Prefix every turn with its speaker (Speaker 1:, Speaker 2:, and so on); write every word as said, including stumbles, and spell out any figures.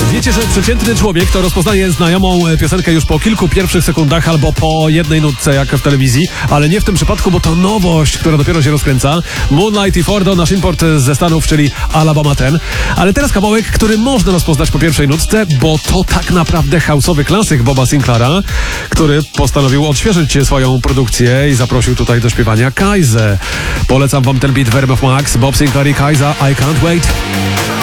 Speaker 1: Wiecie, że przeciętny człowiek to rozpoznaje znajomą piosenkę już po kilku pierwszych sekundach albo po jednej nutce, jak w telewizji, ale nie w tym przypadku, bo to nowość, która dopiero się rozkręca. Moonlight i Fordo, nasz import ze Stanów, czyli Alabama ten. Ale teraz kawałek, który można rozpoznać po pierwszej nutce, bo to tak naprawdę house'owy klasyk Boba Sinclaira, który postanowił odświeżyć swoją produkcję i zaprosił tutaj do śpiewania Kaizę. Polecam wam ten beat w R M F Max, Bob Sinclair i Kaiza, I Can't Wait.